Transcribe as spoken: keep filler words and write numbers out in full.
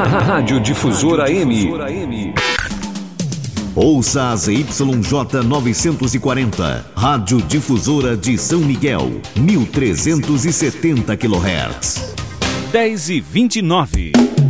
Rádio Difusora A M. Ouça a Z Y J novecentos e quarenta, Rádio Difusora de São Miguel, mil trezentos e setenta quilohertz. dez e vinte e nove.